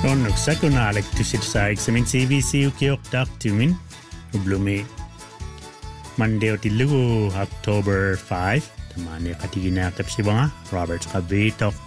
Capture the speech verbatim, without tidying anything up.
Onneksi kun aalektysit saiksemin C V C ukiok taktumin ublumi Monday tillugu October fifth tamani katigina tapsibanga Robert Kabito